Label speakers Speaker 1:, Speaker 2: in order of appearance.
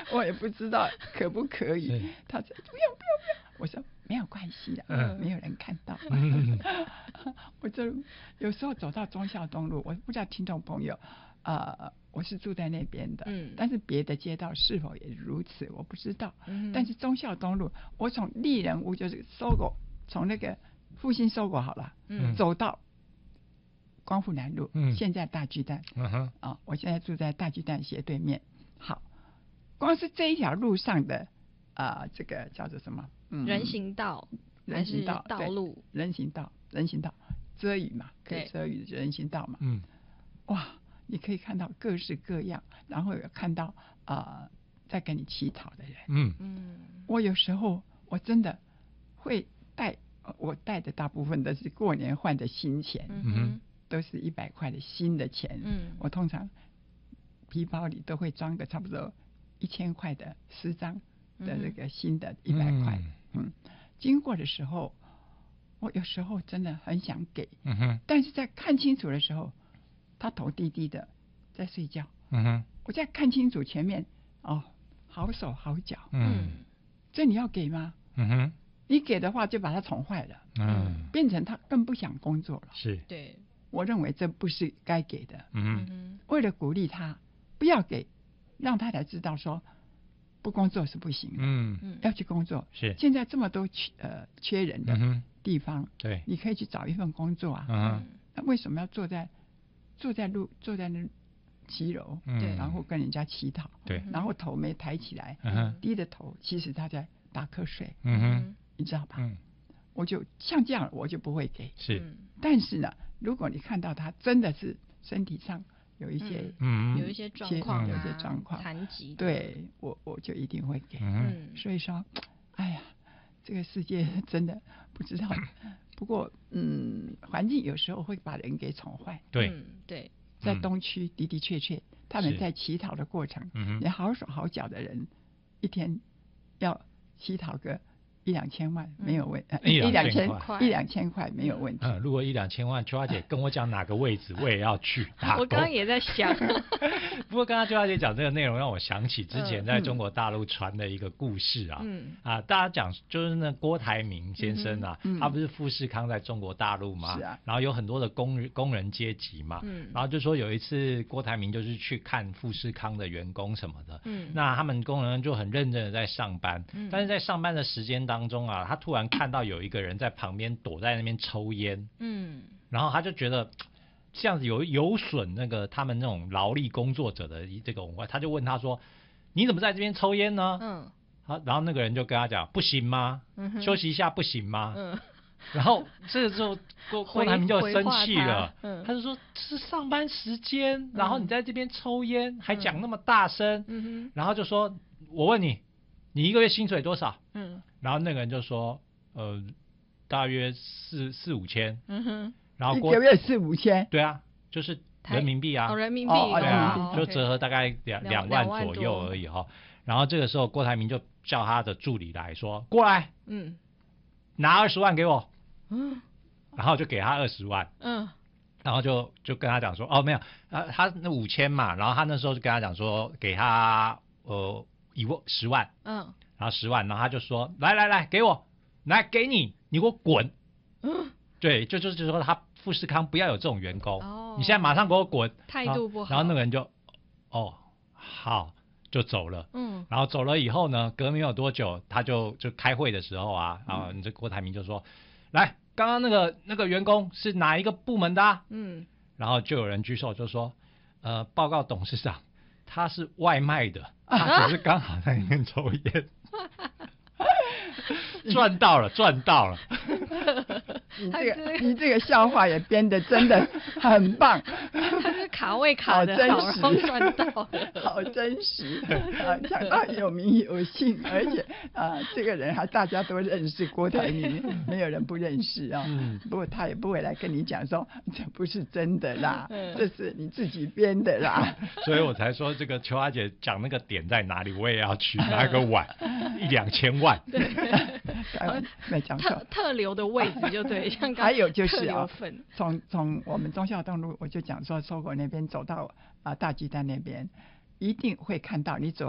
Speaker 1: 我也不知道可不可以。他说不要，我说没有关系的，没有人看到。我就有时候走到忠孝东路，我不知道听众朋友我是住在那边的，但是别的街道是否也如此我不知道。但是忠孝东路，我从丽人屋就是搜狗，从那个复兴搜狗好了，走到光复南路，现在大巨蛋，我现在住在大巨蛋斜对面。好，光是这一条路上的这个叫做什么？
Speaker 2: 人行道还是道路？
Speaker 1: 人行道，遮雨嘛，可以遮雨的人行道嘛。哇，你可以看到各式各样，然后有看到在跟你乞讨的人。我有时候我真的会我带的大部分都是过年换的新钱，都是100块的新的钱。我通常皮包里都会装个差不多1000块的10张的那个新的100块。经过的时候，我有时候真的很想给，但是在看清楚的时候，他头低低的在睡觉。我在看清楚前面，好手好脚。这你要给吗？你给的话就把他宠坏了，变成他更不想工作了。
Speaker 3: 是，
Speaker 2: 对，
Speaker 1: 我认为这不是该给的。为了鼓励他不要给，让他才知道说不工作是不行的，要去工作。
Speaker 3: 是，
Speaker 1: 现在这么多缺人的地方，
Speaker 3: 对，
Speaker 1: 你可以去找一份工作啊。那为什么要坐在那骑楼，然后跟人家乞讨，
Speaker 3: 对，
Speaker 1: 然后头没抬起来，低着头，其实他在打瞌睡，你知道吧？我就像这样，我就不会给。
Speaker 3: 是，
Speaker 1: 但是呢，如果你看到他真的是身体上有一些
Speaker 2: 有一些状况，
Speaker 1: 有一些状况，
Speaker 2: 残疾，
Speaker 1: 对我就一定会给。所以说，哎呀，这个世界真的不知道。不过，环境有时候会把人给宠坏。
Speaker 3: 对，
Speaker 2: 对，
Speaker 1: 在东区的的确确，他们在乞讨的过程，你好手好脚的人，一天要乞讨个1-2千万没有问题，1-2千块没有问题。
Speaker 3: 如果1-2千万，秋花姐跟我讲哪个位置，我也要去打工。
Speaker 2: 我刚刚也在想，
Speaker 3: 不过刚刚秋花姐讲这个内容，让我想起之前在中国大陆传的一个故事啊。大家讲就是那郭台铭先生啊，他不是富士康在中国大陆嘛，然后有很多的工人阶级嘛，然后就说有一次郭台铭就是去看富士康的员工什么的，那他们工人就很认真的在上班，但是在上班的时间当中啊，他突然看到有一个人在旁边躲在那边抽烟，然后他就觉得这样子有损那个他们那种劳力工作者的这个文化，他就问他说：“你怎么在这边抽烟呢？”然后那个人就跟他讲：“不行吗？休息一下不行吗？”然后这个时候郭台铭就生气了，他就说：“是上班时间，然后你在这边抽烟，还讲那么大声。”然后就说：“我问你，你一个月薪水多少？”然后那个人就说：“大约4-5千。”然后
Speaker 1: 一个月4-5千，
Speaker 3: 对啊，就是人民币啊，
Speaker 2: 人民币，
Speaker 3: 对啊，就折合大概2万左右而已哈。然后这个时候郭台铭就叫他的助理来说：“过来，拿20万给我。”然后就给他20万，然后就跟他讲说：“没有，他那5千嘛，然后他那时候就跟他讲说给他10万，然后10万，然后他就说：来给我，来给你给我滚。”对，就是说他富士康不要有这种员工，你现在马上给我滚，
Speaker 2: 态度不好。
Speaker 3: 然后那个人就好，就走了。然后走了以后呢，隔没有多久，他就开会的时候啊，然后你这郭台铭就说：“来，刚刚那个员工是哪一个部门的啊？”然后就有人举手就说：“报告董事长，他是外卖的，他只是刚好在里面抽烟。”赚到了！
Speaker 1: 你这个笑话也编得真的很棒，
Speaker 2: 他是卡位卡的好，然后赚到了，
Speaker 1: 好真实讲到有名有姓，而且这个人还大家都认识，郭台铭没有人不认识啊。不过他也不会来跟你讲说这不是真的啦，这是你自己编的啦。
Speaker 3: 所以我才说这个秋花姐讲那个点在哪里，我也要去拿个碗1-2千万。
Speaker 1: 没讲错，
Speaker 2: 特留的位置就对，像
Speaker 1: 还有就是从我们忠孝东路，我就讲说搜狗那边走到大巨蛋那边，一定会看到你走